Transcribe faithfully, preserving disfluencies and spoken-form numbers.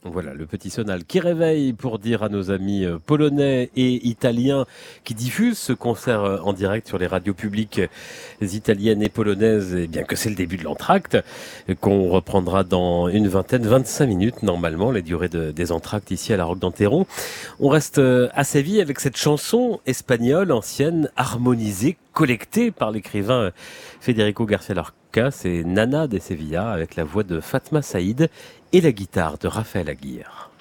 Voilà, le petit sonal qui réveille pour dire à nos amis euh, polonais et italiens qui diffusent ce concert euh, en direct sur les radios publiques euh, italiennes et polonaises, eh bien que c'est le début de l'entracte, euh, qu'on reprendra dans une vingtaine, vingt-cinq minutes normalement, les durées de- des entractes ici à la Roque d'Enterron. On reste euh, à Séville avec cette chanson espagnole ancienne, harmonisée, collectée par l'écrivain euh, Federico García Lorca. C'est Nana de Sevilla avec la voix de Fatma Saïd et la guitare de Raphaël Aguirre.